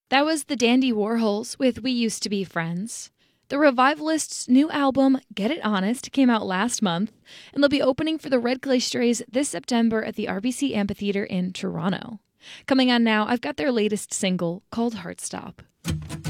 That was the Dandy Warhols with We Used to Be Friends. The Revivalists' new album, Get It Honest, came out last month, and they'll be opening for the Red Clay Strays this September at the RBC Amphitheatre in Toronto. Coming on now, I've got their latest single called Heartstop.